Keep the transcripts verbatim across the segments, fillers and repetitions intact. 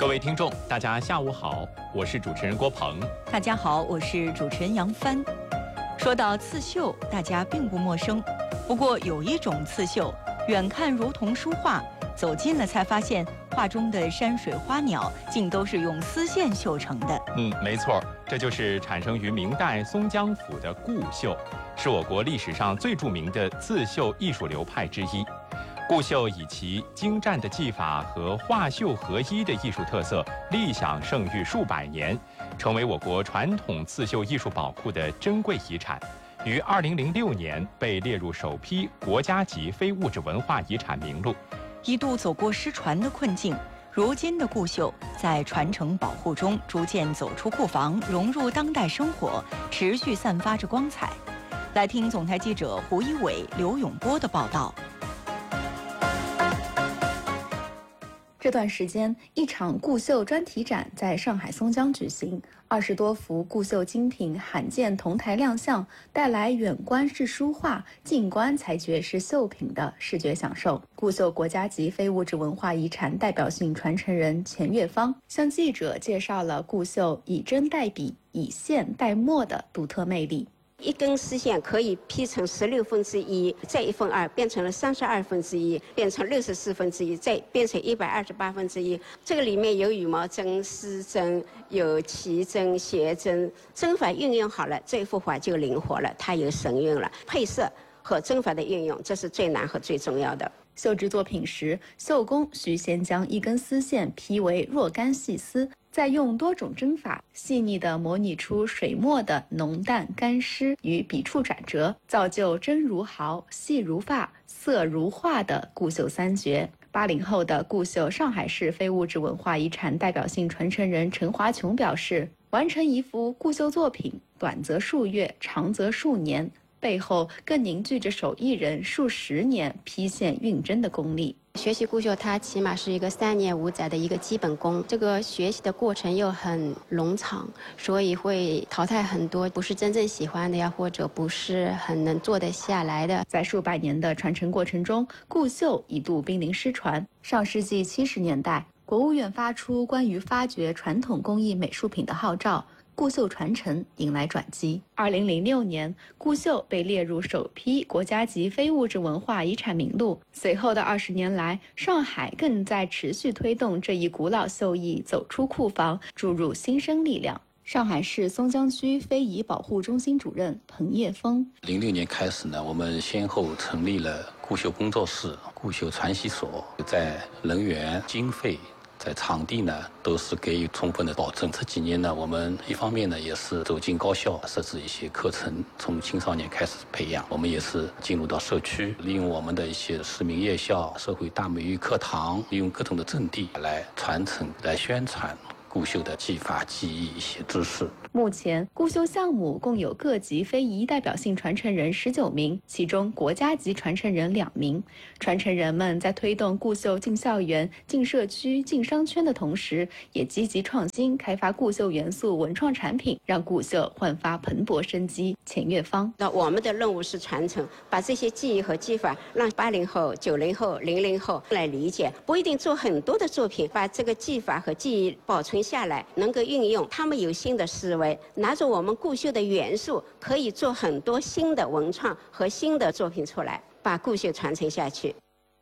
各位听众，大家下午好，我是主持人郭鹏。 大家好，我是主持人杨帆。说到刺绣，大家并不陌生。不过有一种刺绣，远看如同书画，走近了才发现，画中的山水花鸟竟都是用丝线绣成的。 嗯，没错，这就是产生于明代松江府的顾绣，是我国历史上最著名的刺绣艺术流派之一。顾绣以其精湛的技法和画绣合一的艺术特色，立享盛誉数百年，成为我国传统刺绣艺术宝库的珍贵遗产。于二零零六年被列入首批国家级非物质文化遗产名录。 一度走过失传的困境，如今的顾绣在传承保护中逐渐走出库房，融入当代生活，持续散发着光彩。来听总台记者胡一伟、刘永波的报道。 这段时间，一场顾绣专题展在上海松江举行，二十多幅顾绣精品罕见同台亮相，带来远观是书画，近观才觉是绣品的视觉享受。顾绣国家级非物质文化遗产代表性传承人钱月芳向记者介绍了顾绣以针代笔、以线代墨的独特魅力。 一根丝线可以劈成十六分之一，再一分二变成了三十二分之一，变成六十四分之一，再变成一百二十八分之一。这个里面有羽毛针、丝针，有旗针、斜针，针法运用好了，这幅画就灵活了，它有神韵了。配色和针法的运用，这是最难和最重要的。 绣制作品时，绣工需先将一根丝线劈为若干细丝，再用多种针法细腻地模拟出水墨的浓淡干湿与笔触转折，造就真如毫、细如发、色如画的顾绣三绝。八零后的顾绣上海市非物质文化遗产代表性传承人陈华琼表示，完成一幅顾绣作品，短则数月，长则数年，背后更凝聚着手艺人数十年批线运针的功力。 学习顾绣，它起码是一个三年五载的一个基本功。这个学习的过程又很冗长，所以会淘汰很多不是真正喜欢的呀，或者不是很能做得下来的。 在数百年的传承过程中，顾绣一度濒临失传。上世纪七十年代，国务院发出关于发掘传统工艺美术品的号召，顾绣传承迎来转机。二零零六年，顾绣被列入首批国家级非物质文化遗产名录。随后的二十年来，上海更在持续推动这一古老绣艺走出库房，注入新生力量。上海市松江区非遗保护中心主任彭业峰： 零六年开始呢，我们先后成立了顾绣工作室、顾绣传习所，在人员、经费在场地呢，都是给予充分的保证。这几年呢，我们一方面呢，也是走进高校，设置一些课程，从青少年开始培养。我们也是进入到社区，利用我们的一些市民夜校、社会大美育课堂，利用各种的阵地来传承、来宣传顾绣的技法、技艺一些知识。 目前，顾绣项目共有各级非遗代表性传承人十九名，其中国家级传承人两名。传承人们在推动顾绣进校园、进社区、进商圈的同时，也积极创新，开发顾绣元素文创产品，让顾绣焕发蓬勃生机。钱月芳： 那我们的任务是传承，把这些技艺和技法让八零后、九零后、零零后来理解，不一定做很多的作品，把这个技法和技艺保存下来，能够运用。他们有新的思维，拿着我们顾绣的元素，可以做很多新的文创和新的作品出来，把顾绣传承下去。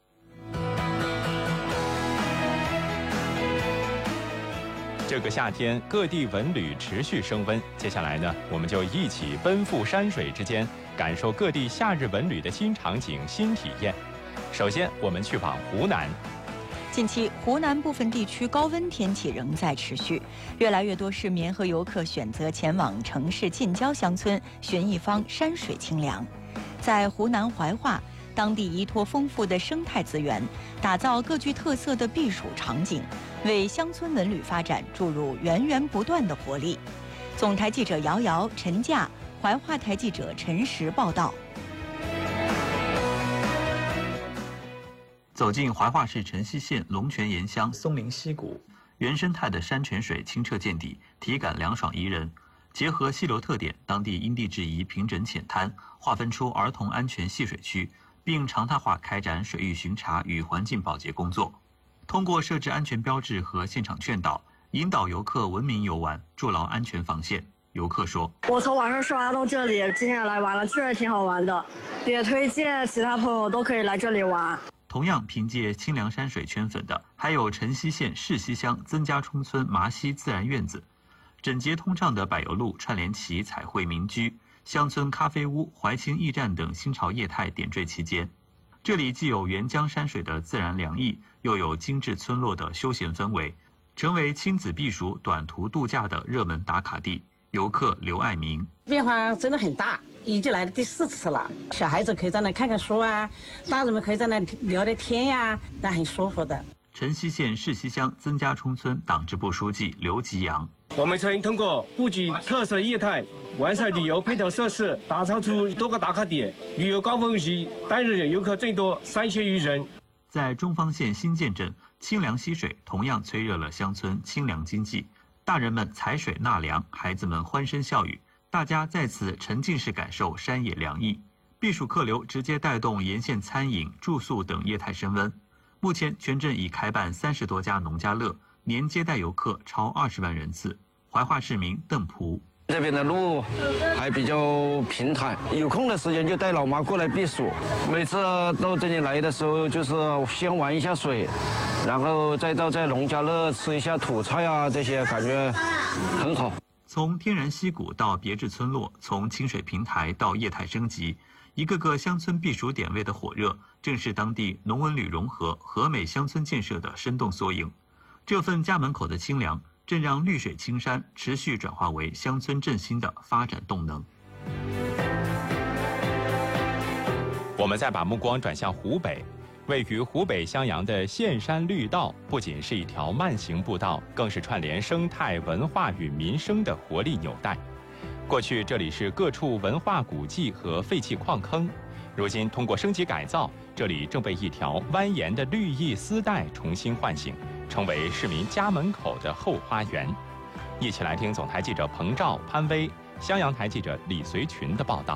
这个夏天，各地文旅持续升温。接下来呢，我们就一起奔赴山水之间，感受各地夏日文旅的新场景、新体验。首先，我们去往湖南。 近期，湖南部分地区高温天气仍在持续，越来越多市民和游客选择前往城市近郊乡村寻一方山水清凉。在湖南怀化，当地依托丰富的生态资源，打造各具特色的避暑场景，为乡村文旅发展注入源源不断的活力。总台记者姚瑶、陈佳，怀化台记者陈实报道。 走进怀化市城西县龙泉岩乡松林溪谷，原生态的山泉水清澈见底，体感凉爽宜人。结合溪流特点，当地因地制宜平整浅滩，划分出儿童安全戏水区，并常态化开展水域巡查与环境保洁工作。 通过设置安全标志和现场劝导，引导游客文明游玩，筑牢安全防线。游客说：“ 我从网上刷到这里，今天来玩了，确实挺好玩的，也推荐其他朋友都可以来这里玩。” 同样凭借清凉山水圈粉的，还有城西县市西乡曾家冲村麻溪自然院子。整洁通畅的柏油路串联起彩绘民居、乡村咖啡屋、怀清驿站等新潮业态点缀其间。这里既有沅江山水的自然凉意，又有精致村落的休闲氛围，成为亲子避暑、短途度假的热门打卡地。游客刘爱民： 变化真的很大，已经来了第四次了。小孩子可以在那看看书啊，大人们可以在那聊聊天呀、啊，那很舒服的。 城西县市西乡曾家冲村党支部书记刘吉阳： 我们曾通过布局特色业态、完善旅游配套设施，打造出多个打卡点，旅游高峰期单日游客最多三千余人。 在中方县新建镇，清凉溪水同样催热了乡村清凉经济。大人们采水纳凉，孩子们欢声笑语，大家在此沉浸式感受山野凉意。避暑客流直接带动沿线餐饮、住宿等业态升温。目前全镇已开办三十多家农家乐，年接待游客超二十万人次。怀化市民邓璞： 这边的路还比较平坦，有空的时间就带老妈过来避暑。每次到这里来的时候，就是先玩一下水，然后再到在农家乐吃一下土菜啊，这些感觉很好。 从天然溪谷到别致村落，从清水平台到业态升级，一个个乡村避暑点位的火热，正是当地农文旅融合、和美乡村建设的生动缩影。这份家门口的清凉，正让绿水青山持续转化为乡村振兴的发展动能。 我们再把目光转向湖北，位于湖北襄阳的岘山绿道，不仅是一条慢行步道，更是串联生态文化与民生的活力纽带。过去这里是各处文化古迹和废弃矿坑，如今通过升级改造，这里正被一条蜿蜒的绿意丝带重新唤醒，成为市民家门口的后花园。一起来听总台记者彭照、潘威、襄阳台记者李随群的报道。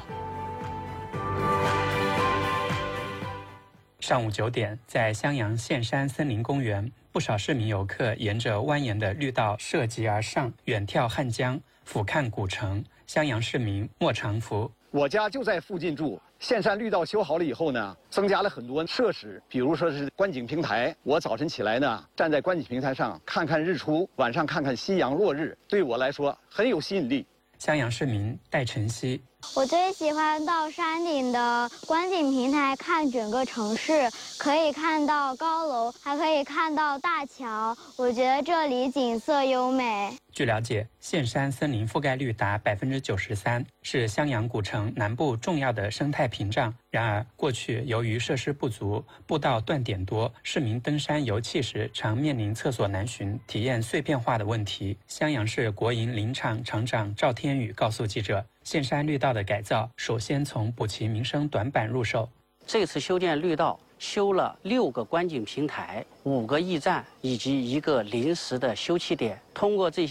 上午九点，在襄阳岘山森林公园，不少市民游客沿着蜿蜒的绿道涉级而上，远眺汉江，俯瞰古城。襄阳市民莫长福： 我家就在附近住，岘山绿道修好了以后呢，增加了很多设施，比如说是观景平台。我早晨起来呢，站在观景平台上看看日出，晚上看看夕阳落日，对我来说很有吸引力。 襄阳市民戴晨曦： 我最喜欢到山顶的观景平台看整个城市，可以看到高楼，还可以看到大桥，我觉得这里景色优美。 据了解，岘山森林覆盖率达百分之九十三，是襄阳古城南部重要的生态屏障。然而，过去由于设施不足、步道断点多，市民登山游憩时常面临厕所难寻、体验碎片化的问题。襄阳市国营林场厂长赵天宇告诉记者，岘山绿道的改造首先从补齐民生短板入手。 这次修建绿道，修了六个观景平台、五个驿站以及一个临时的休憩点。通过这些